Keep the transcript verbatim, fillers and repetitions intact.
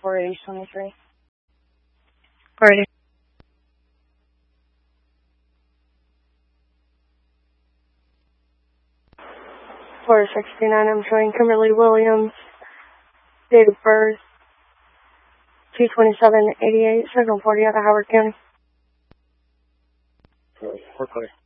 four eighty twenty-three. Alrighty. four sixty-nine, I'm showing Kimberly Williams, date of birth, two twenty-seven eighty-eight, second forty out of Howard County. Four clear.